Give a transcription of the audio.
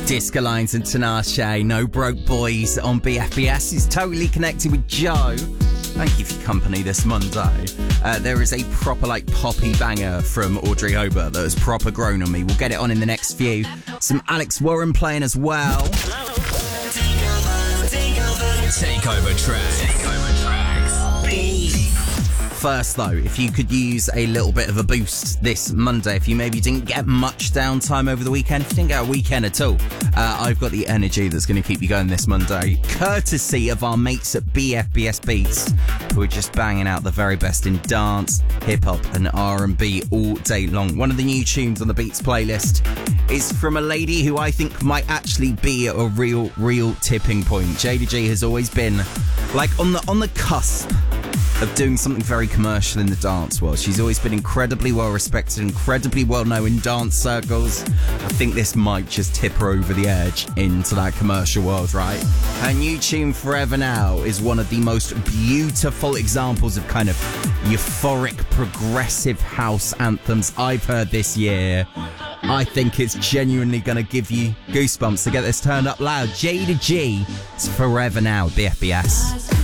Disco Lines and Tinashe, No Broke Boys on BFBS. Is totally connected with Joe. Thank you for your company this Monday. There is a proper poppy banger from Audrey Hobart that has proper grown on me. We'll get it on in the next few. Some Alex Warren playing as well. Takeover tracks. First though, if you could use a little bit of a boost this Monday, if you maybe didn't get much downtime over the weekend, if you didn't get a weekend at all, I've got the energy that's going to keep you going this Monday, courtesy of our mates at BFBS Beats, who are just banging out the very best in dance, hip-hop and R&B all day long. One of the new tunes on the Beats playlist is from a lady who I think might actually be a real tipping point. Jada G has always been on the cusp of doing something very commercial in the dance world. She's always been incredibly well respected, incredibly well known in dance circles. I think this might just tip her over the edge into that commercial world, right? Her new tune, Forever Now, is one of the most beautiful examples of kind of euphoric, progressive house anthems I've heard this year. I think it's genuinely going to give you goosebumps to get this turned up loud. Jada G, it's Forever Now, BFBS.